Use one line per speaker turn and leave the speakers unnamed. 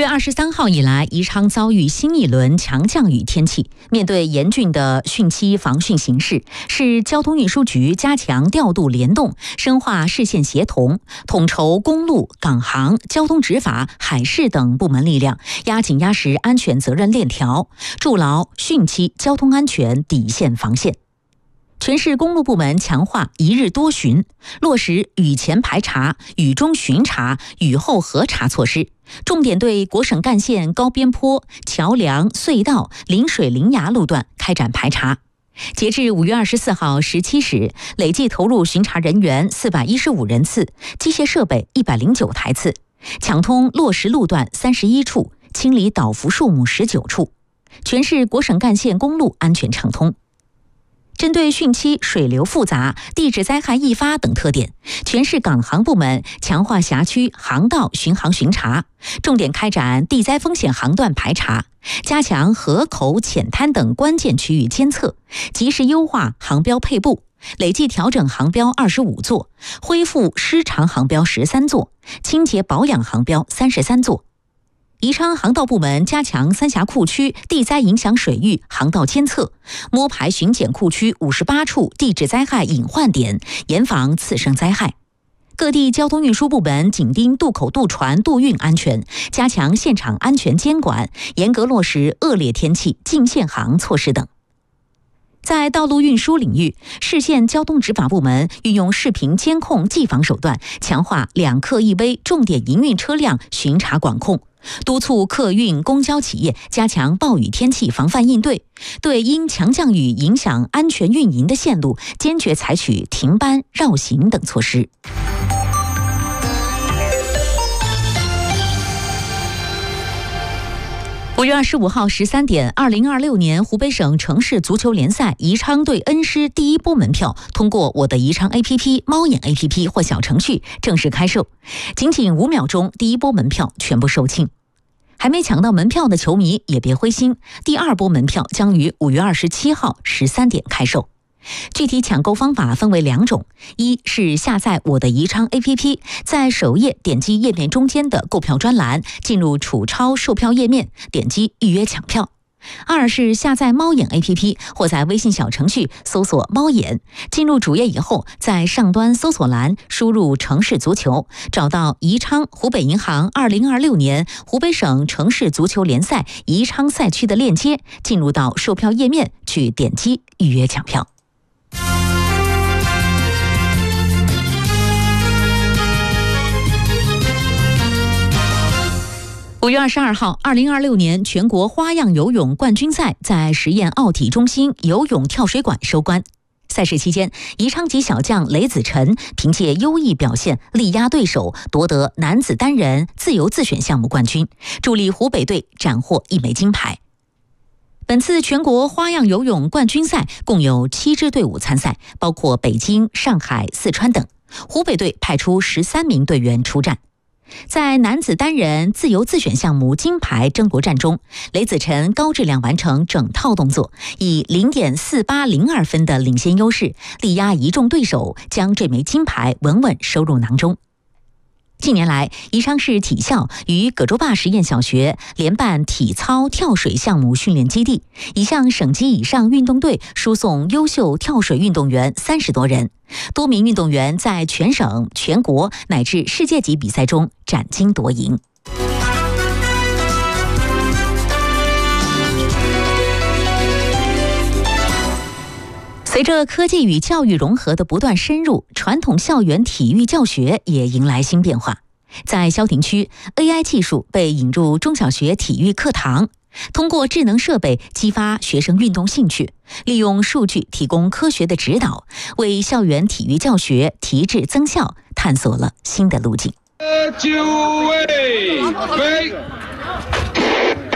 23号以来，宜昌遭遇新一轮强降雨天气。面对严峻的汛期防汛形势，市交通运输局加强调度联动，深化市县协同，统筹公路、港航、交通执法、海事等部门力量，压紧压实安全责任链条，筑牢汛期交通安全底线防线。全市公路部门强化一日多巡，落实雨前排查、雨中巡查、雨后核查措施，重点对国省干线高边坡、桥梁、隧道、临水临崖路段开展排查。截至5月24号17时，累计投入巡查人员415人次，机械设备109台次，抢通落实路段31处，清理倒伏树木19处，全市国省干线公路安全畅通。针对汛期水流复杂、地质灾害易发等特点，全市港航部门强化辖区航道巡航巡查，重点开展地灾风险航段排查，加强河口、浅滩等关键区域监测，及时优化航标配布，累计调整航标25座，恢复失常航标13座，清洁保养航标33座。宜昌航道部门加强三峡库区地灾影响水域航道监测，摸排巡检库区58处地质灾害隐患点，严防次生灾害。各地交通运输部门紧盯渡口渡船渡运安全，加强现场安全监管，严格落实恶劣天气禁限航措施等。在道路运输领域，市县交通执法部门运用视频监控技防手段，强化2客1危重点营运车辆巡查管控，督促客运公交企业加强暴雨天气防范应对，对因强降雨影响安全运营的线路，坚决采取停班、绕行等措施。5月25号13点，2026年湖北省城市足球联赛宜昌对恩施第一波门票通过我的宜昌 APP、猫眼 APP 或小程序正式开售，仅5秒钟，第一波门票全部售罄。还没抢到门票的球迷也别灰心，第二波门票将于5月27号13点开售。具体抢购方法分为2种，一是下载我的宜昌 APP， 在首页点击页面中间的购票专栏，进入储超售票页面，点击预约抢票。二是下载猫眼 APP 或在微信小程序搜索猫眼，进入主页以后，在上端搜索栏输入城市足球，找到宜昌湖北银行2026年湖北省城市足球联赛宜昌赛区的链接，进入到售票页面去点击预约抢票。5月22号，2026年全国花样游泳冠军赛在实验奥体中心游泳跳水馆收官。赛事期间，宜昌籍小将雷子晨凭借优异表现力压对手，夺得男子单人自由自选项目冠军，助力湖北队斩获1枚金牌。本次全国花样游泳冠军赛共有7支队伍参赛，包括北京、上海、四川等。湖北队派出13名队员出战。在男子单人自由自选项目金牌争夺战中，雷子晨高质量完成整套动作，以0.4802分的领先优势力压一众对手，将这枚金牌稳稳收入囊中。近年来，宜昌市体校与葛洲坝实验小学联办体操跳水项目训练基地，已向省级以上运动队输送优秀跳水运动员30多人，多名运动员在全省、全国乃至世界级比赛中斩金夺银。随着科技与教育融合的不断深入，传统校园体育教学也迎来新变化。在萧亭区 ，AI 技术被引入中小学体育课堂，通过智能设备激发学生运动兴趣，利用数据提供科学的指导，为校园体育教学提质增效探索了新的路径。
9位飞